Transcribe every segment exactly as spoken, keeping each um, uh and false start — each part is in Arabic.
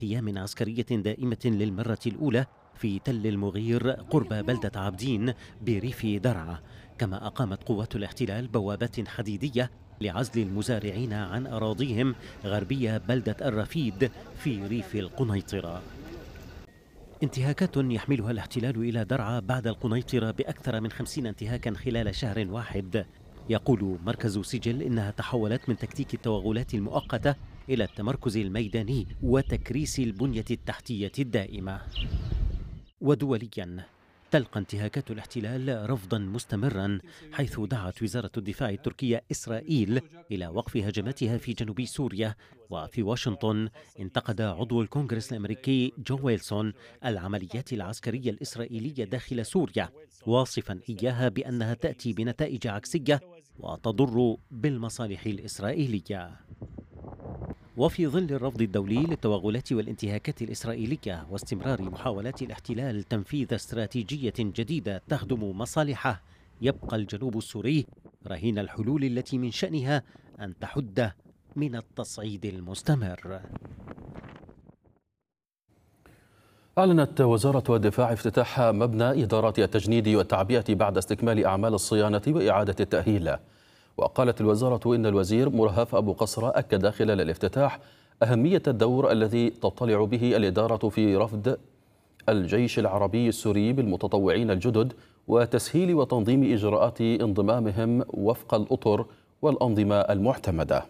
قيام عسكرية دائمة للمرة الأولى في تل المغير قرب بلدة عابدين بريف درعا. كما أقامت قوات الاحتلال بوابات حديدية لعزل المزارعين عن أراضيهم غربية بلدة الرفيد في ريف القنيطرة. انتهاكات يحملها الاحتلال إلى درعا بعد القنيطرة بأكثر من خمسين انتهاكا خلال شهر واحد. يقول مركز سجل إنها تحولت من تكتيك التوغلات المؤقتة إلى التمركز الميداني وتكريس البنية التحتية الدائمة. ودوليا، تلقى انتهاكات الاحتلال رفضا مستمرا، حيث دعت وزارة الدفاع التركية إسرائيل إلى وقف هجماتها في جنوب سوريا. وفي واشنطن انتقد عضو الكونغرس الأمريكي جو ويلسون العمليات العسكرية الإسرائيلية داخل سوريا، واصفا إياها بأنها تأتي بنتائج عكسية وتضر بالمصالح الإسرائيلية. وفي ظل الرفض الدولي للتوغلات والانتهاكات الإسرائيلية واستمرار محاولات الاحتلال تنفيذ استراتيجية جديدة تخدم مصالحه، يبقى الجنوب السوري رهين الحلول التي من شأنها أن تحد من التصعيد المستمر. أعلنت وزارة الدفاع افتتاح مبنى إدارة التجنيد والتعبئة بعد استكمال أعمال الصيانة وإعادة التأهيل. وقالت الوزارة إن الوزير مرهف أبو قصرة أكد خلال الافتتاح أهمية الدور الذي تطلع به الإدارة في رفض الجيش العربي السوري بالمتطوعين الجدد وتسهيل وتنظيم إجراءات انضمامهم وفق الأطر والأنظمة المعتمدة.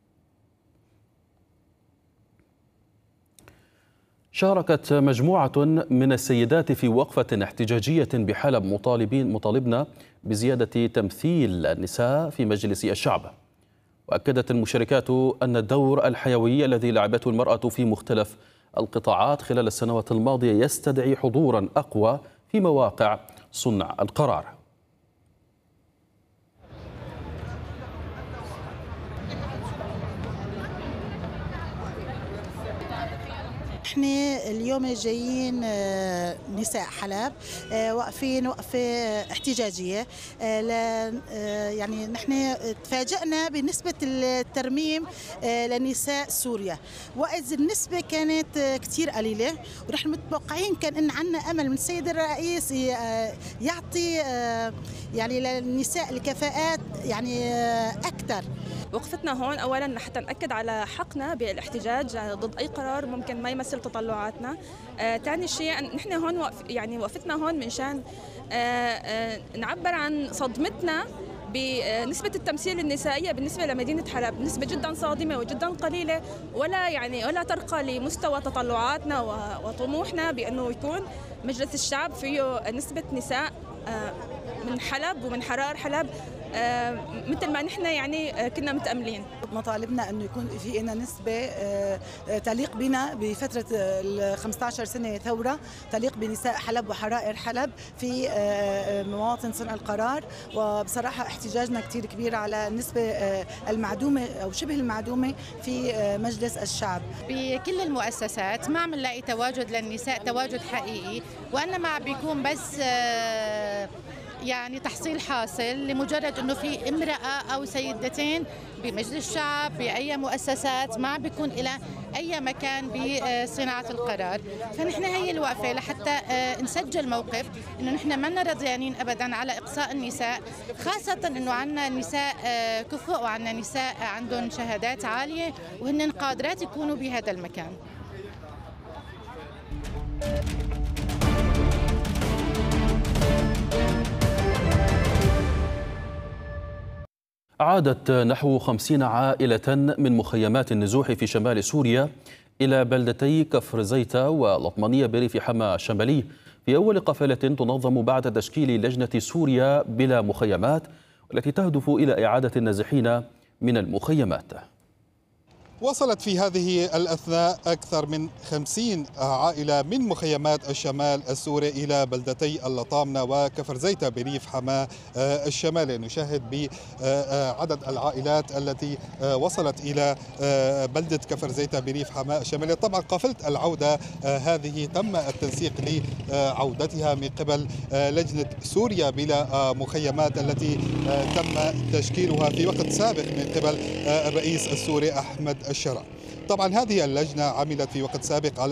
شاركت مجموعة من السيدات في وقفة احتجاجية بحلب مطالبين مطالبنا بزيادة تمثيل النساء في مجلس الشعب. وأكدت المشاركات أن الدور الحيوي الذي لعبته المرأة في مختلف القطاعات خلال السنوات الماضية يستدعي حضورا أقوى في مواقع صنع القرار. احنا اليوم جايين نساء حلب واقفين وقفه احتجاجيه، يعني نحن تفاجئنا بنسبه الترميم لنساء سوريا، واذ النسبه كانت كثير قليله، ونحن متوقعين كان ان عندنا امل من السيد الرئيس يعطي يعني للنساء الكفاءات يعني اكثر. وقفتنا هون اولا حتى ناكد على حقنا بالاحتجاج ضد اي قرار ممكن ما يمثل تطلعاتنا. آه، ثاني شيء نحن هون وقف يعني وقفتنا هون منشان آه، آه، نعبر عن صدمتنا بنسبة التمثيل النسائية بالنسبة لمدينة حلب، نسبة جدا صادمة وجدا قليلة، ولا يعني ولا ترقى لمستوى تطلعاتنا وطموحنا بأنه يكون مجلس الشعب فيه نسبة نساء من حلب ومن حرائر حلب آه مثل ما نحن يعني آه كنا متأملين. مطالبنا انه يكون في لنا نسبه آه تليق بنا بفتره ال خمسة عشر سنه ثوره، تليق بنساء حلب وحرائر حلب في آه مواطن صنع القرار. وبصراحه احتجاجنا كثير كبير على النسبه آه المعدومه او شبه المعدومه في آه مجلس الشعب. بكل المؤسسات ما عم نلاقي تواجد للنساء، تواجد حقيقي، وانما بيكون بس آه يعني تحصيل حاصل لمجرد انه في امرأة او سيدتين بمجلس الشعب باي مؤسسات، ما بيكون لها اي مكان بصناعة القرار. فنحن هي الوقفة لحتى نسجل موقف انه نحن ما رضيانين ابدا على اقصاء النساء، خاصة انه عندنا نساء كفؤ وعندنا نساء عندهم شهادات عالية وهن قادرات يكونوا بهذا المكان. عادت نحو خمسين عائلة من مخيمات النزوح في شمال سوريا إلى بلدتي كفر زيتة ولطمانية بريف حما الشمالي في أول قافلة تنظم بعد تشكيل لجنة سوريا بلا مخيمات، والتي تهدف إلى إعادة النازحين من المخيمات. وصلت في هذه الأثناء أكثر من خمسين عائلة من مخيمات الشمال السوري إلى بلدتي اللطامنة وكفر زيتة بريف حماة الشمالي. نشاهد بعدد العائلات التي وصلت إلى بلدة كفر زيتة بريف حماة الشمالي. طبعا قافلة العودة هذه تم التنسيق لعودتها من قبل لجنة سوريا بلا مخيمات التي تم تشكيلها في وقت سابق من قبل الرئيس السوري أحمد الشرع. طبعا هذه اللجنة عملت في وقت سابق على